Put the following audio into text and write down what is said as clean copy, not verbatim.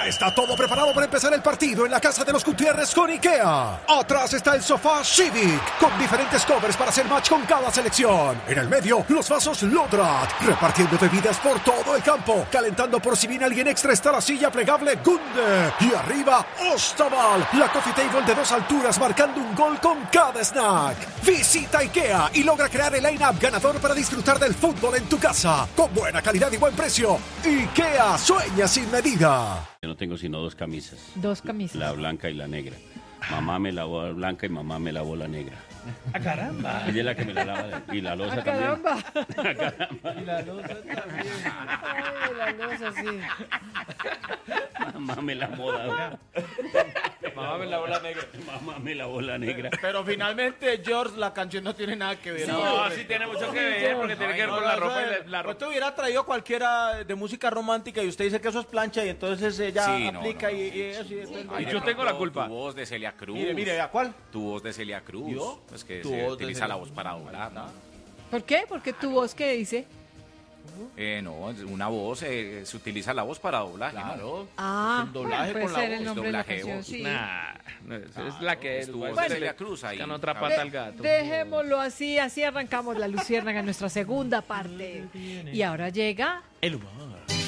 Ya está todo preparado para empezar el partido en la casa de los Gutiérrez con IKEA. Atrás está el sofá Civic, con diferentes covers para hacer match con cada selección. En el medio, los vasos Lodrat, repartiendo bebidas por todo el campo. Calentando por si viene alguien extra está la silla plegable Gunde. Y arriba, Ostaval, la coffee table de 2 alturas marcando un gol con cada snack. Visita IKEA y logra crear el line-up ganador para disfrutar del fútbol en tu casa. Con buena calidad y buen precio. IKEA, sueña sin medida. Yo no tengo sino 2 camisas. 2 camisas. La blanca y la negra. Mamá me lavó la blanca y mamá me lavó la negra. ¡Ah, caramba! Ella es la que me la lava. Y la loza también. Caramba. Caramba. Y la loza también. Ay, la loza, sí. Mamá me lavó la Mamá me lavó la negra. Mamá me lavó la negra. Pero finalmente, George, la canción no tiene nada que ver. No, sí tiene mucho que ver, porque tiene que ver con la ropa y la ropa. Usted hubiera traído cualquiera de música romántica y usted dice que eso es plancha y entonces ella Sí, no, aplica no, no. y así. Y yo tengo la culpa. Tu voz de Celia Cruz. Mire, ¿a cuál? Tu voz de Celia Cruz. ¿Yo? Pues que Tu se voz de utiliza Celia la Cruz. voz para doblar, ¿no? ¿Por qué? Porque tu voz, ¿qué dice? No, una voz, se utiliza la voz para doblaje, ¿no? Claro. Ah, un doblaje puede con la ser voz, el nombre de la doblaje de canción, voz. sí. Nah, no, es la que es tu voz bueno, de Celia Cruz ahí. Buscan otra pata al gato. Dejémoslo así, así arrancamos la Luciérnaga en nuestra segunda parte. Y ahora llega El humor.